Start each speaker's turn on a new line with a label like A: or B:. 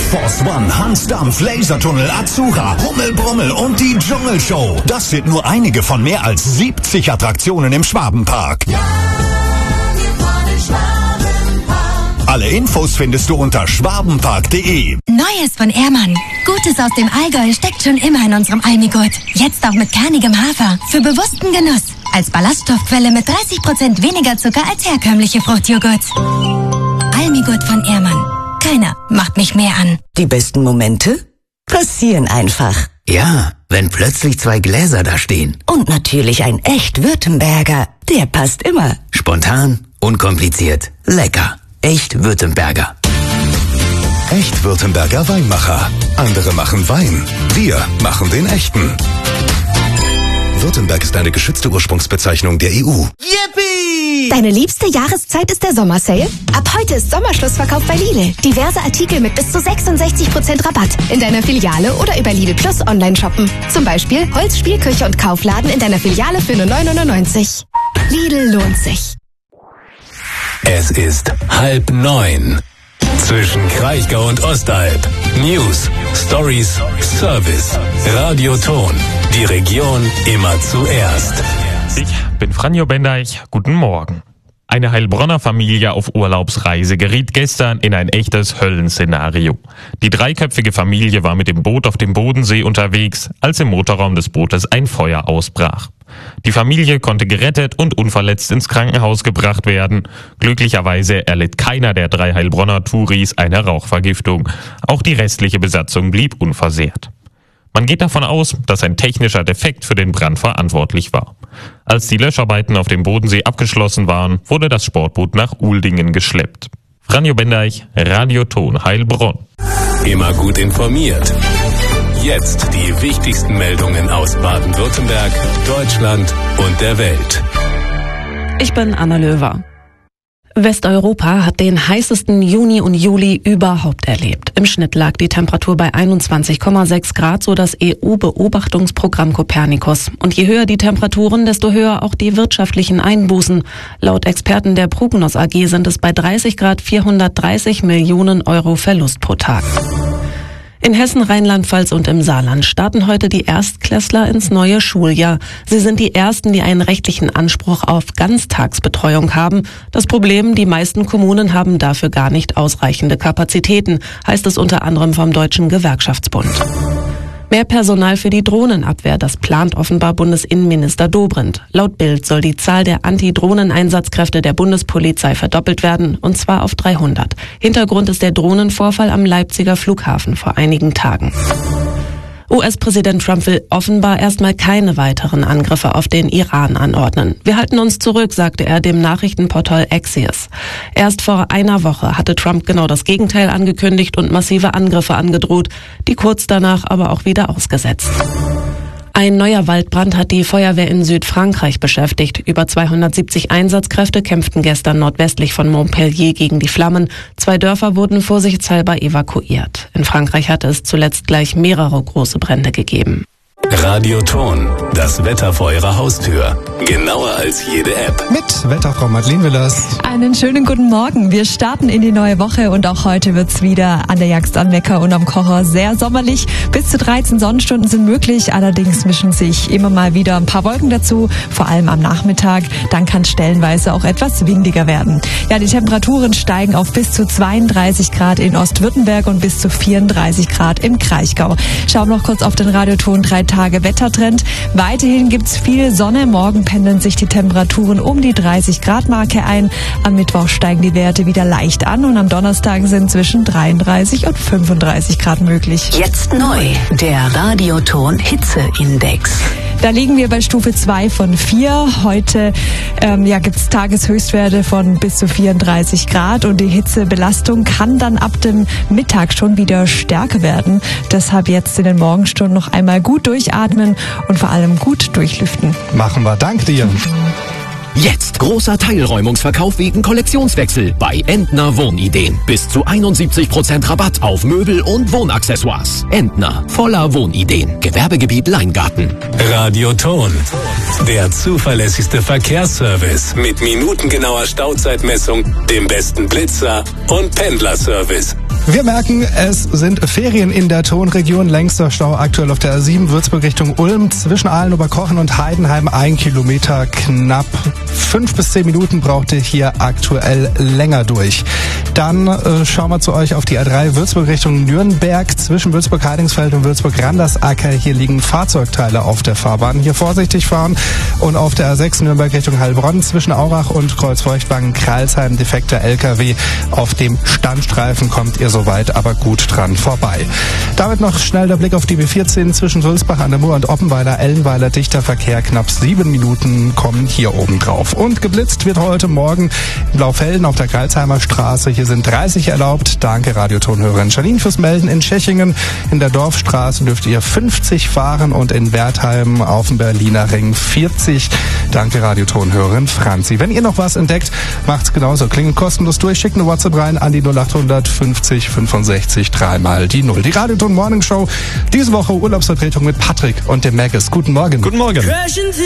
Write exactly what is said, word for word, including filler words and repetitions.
A: Force One, Hans Dampf, Lasertunnel, Azura, Rummel Brummel und die Dschungelshow. Das sind nur einige von mehr als siebzig Attraktionen im Schwabenpark.
B: Ja, wir fahren in Schwabenpark.
A: Alle Infos findest du unter schwabenpark punkt de.
C: Neues von Ehrmann. Gutes aus dem Allgäu steckt schon immer in unserem Almigurt. Jetzt auch mit kernigem Hafer. Für bewussten Genuss. Als Ballaststoffquelle mit dreißig Prozent weniger Zucker als herkömmliche Fruchtjoghurt. Almigurt von Ehrmann. Keiner macht mich mehr an.
D: Die besten Momente passieren einfach.
E: Ja, wenn plötzlich zwei Gläser da stehen.
D: Und natürlich ein echt Württemberger. Der passt immer.
E: Spontan, unkompliziert, lecker. Echt Württemberger.
A: Echt Württemberger Weinmacher. Andere machen Wein. Wir machen den echten. Württemberg ist eine geschützte Ursprungsbezeichnung der E U.
F: Yippie! Deine liebste Jahreszeit ist der Sommersale? Ab heute ist Sommerschlussverkauf bei Lidl. Diverse Artikel mit bis zu sechsundsechzig Prozent Rabatt. In deiner Filiale oder über Lidl Plus online shoppen. Zum Beispiel Holz, Spielküche und Kaufladen in deiner Filiale für nur neun neunundneunzig. Lidl lohnt sich.
G: Es ist halb neun. Zwischen Kraichgau und Ostalb. News, Stories, Service, Radioton. Die Region immer zuerst.
H: Ich bin Franjo Bendeich. Guten Morgen. Eine Heilbronner Familie auf Urlaubsreise geriet gestern in ein echtes Höllenszenario. Die dreiköpfige Familie war mit dem Boot auf dem Bodensee unterwegs, als im Motorraum des Bootes ein Feuer ausbrach. Die Familie konnte gerettet und unverletzt ins Krankenhaus gebracht werden. Glücklicherweise erlitt keiner der drei Heilbronner Touris eine Rauchvergiftung. Auch die restliche Besatzung blieb unversehrt. Man geht davon aus, dass ein technischer Defekt für den Brand verantwortlich war. Als die Löscharbeiten auf dem Bodensee abgeschlossen waren, wurde das Sportboot nach Uldingen geschleppt. Franjo Bendeich, Radioton Heilbronn.
G: Immer gut informiert. Jetzt die wichtigsten Meldungen aus Baden-Württemberg, Deutschland und der Welt.
I: Ich bin Anna Löwer. Westeuropa hat den heißesten Juni und Juli überhaupt erlebt. Im Schnitt lag die Temperatur bei einundzwanzig Komma sechs Grad, so das E U-Beobachtungsprogramm Copernicus. Und je höher die Temperaturen, desto höher auch die wirtschaftlichen Einbußen. Laut Experten der Prognos A G sind es bei dreißig Grad vierhundertdreißig Millionen Euro Verlust pro Tag. In Hessen, Rheinland-Pfalz und im Saarland starten heute die Erstklässler ins neue Schuljahr. Sie sind die ersten, die einen rechtlichen Anspruch auf Ganztagsbetreuung haben. Das Problem, die meisten Kommunen haben dafür gar nicht ausreichende Kapazitäten, heißt es unter anderem vom Deutschen Gewerkschaftsbund. Mehr Personal für die Drohnenabwehr, das plant offenbar Bundesinnenminister Dobrindt. Laut Bild soll die Zahl der Anti-Drohnen-Einsatzkräfte der Bundespolizei verdoppelt werden, und zwar auf dreihundert. Hintergrund ist der Drohnenvorfall am Leipziger Flughafen vor einigen Tagen. U S-Präsident Trump will offenbar erstmal keine weiteren Angriffe auf den Iran anordnen. Wir halten uns zurück, sagte er dem Nachrichtenportal Axios. Erst vor einer Woche hatte Trump genau das Gegenteil angekündigt und massive Angriffe angedroht, die kurz danach aber auch wieder ausgesetzt. Ein neuer Waldbrand hat die Feuerwehr in Südfrankreich beschäftigt. Über zweihundertsiebzig Einsatzkräfte kämpften gestern nordwestlich von Montpellier gegen die Flammen. Zwei Dörfer wurden vorsichtshalber evakuiert. In Frankreich hatte es zuletzt gleich mehrere große Brände gegeben.
G: Radioton, das Wetter vor Ihrer Haustür. Genauer als jede App.
J: Mit Wetterfrau Madeleine Willers.
K: Einen schönen guten Morgen. Wir starten in die neue Woche und auch heute wird's wieder an der Jagd am Wecker und am Kocher sehr sommerlich. Bis zu dreizehn Sonnenstunden sind möglich, allerdings mischen sich immer mal wieder ein paar Wolken dazu, vor allem am Nachmittag. Dann kann stellenweise auch etwas windiger werden. Ja, die Temperaturen steigen auf bis zu zweiunddreißig Grad in Ostwürttemberg und bis zu vierunddreißig Grad im Kraichgau. Schauen wir noch kurz auf den Radioton drei Tage Wettertrend. Weiterhin gibt's viel Sonne. Morgen pendeln sich die Temperaturen um die dreißig Grad Marke ein. Am Mittwoch steigen die Werte wieder leicht an und am Donnerstag sind zwischen dreiunddreißig und fünfunddreißig Grad möglich.
D: Jetzt neu, der Radioton Hitzeindex.
K: Da liegen wir bei Stufe zwei von vier. Heute ähm, ja, gibt's Tageshöchstwerte von bis zu vierunddreißig Grad und die Hitzebelastung kann dann ab dem Mittag schon wieder stärker werden. Deshalb jetzt in den Morgenstunden noch einmal gut durchatmen und vor allem gut durchlüften.
J: Machen wir. Dank dir.
L: Jetzt großer Teilräumungsverkauf wegen Kollektionswechsel bei Entner Wohnideen. Bis zu einundsiebzig Prozent Rabatt auf Möbel und Wohnaccessoires. Entner, voller Wohnideen. Gewerbegebiet Leingarten.
G: Radioton, der zuverlässigste Verkehrsservice mit minutengenauer Stauzeitmessung, dem besten Blitzer und Pendlerservice.
J: Wir merken, es sind Ferien in der Tonregion. Längster Stau aktuell auf der A sieben, Würzburg Richtung Ulm. Zwischen Aalen, Oberkochen und Heidenheim ein Kilometer, knapp fünf bis zehn Minuten braucht ihr hier aktuell länger durch. Dann äh, schauen wir zu euch auf die A drei, Würzburg Richtung Nürnberg. Zwischen Würzburg-Heidingsfeld und Würzburg-Randersacker. Hier liegen Fahrzeugteile auf der Fahrbahn. Hier vorsichtig fahren. Und auf der A sechs Nürnberg Richtung Heilbronn. Zwischen Aurach und Kreuzfeuchtwangen-Kralsheim defekter L K W. Auf dem Standstreifen kommt ihr soweit aber gut dran vorbei. Damit noch schnell der Blick auf die B vierzehn zwischen Sulzbach an der Mur und Oppenweiler, Ellenweiler, dichter Verkehr, knapp sieben Minuten kommen hier oben drauf. Und geblitzt wird heute Morgen in Blaufelden auf der Kreilsheimer Straße. Hier sind dreißig erlaubt. Danke Radiotonhörerin Janine fürs Melden. In Tschechingen in der Dorfstraße dürft ihr fünfzig fahren und in Wertheim auf dem Berliner Ring vierzig. Danke Radiotonhörerin Franzi. Wenn ihr noch was entdeckt, macht's genauso. Klingelt kostenlos durch, schickt eine WhatsApp rein an die null achthundert fünfzig fünfundsechzig dreimal die null. Die Radioton Morning Show. Diese Woche Urlaubsvertretung mit Patrick und dem Maggis. Guten Morgen.
M: Guten Morgen.